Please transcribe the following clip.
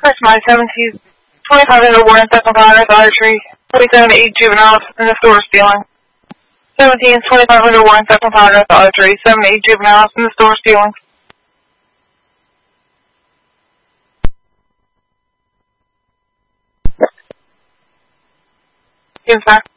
First my 17, 2500 warrants at Congress, Archery, 47 to 8 juveniles in the store stealing. 17, 2500 warrants at Congress, Archery, 7 to 8 juveniles in the store stealing. Yes, sir.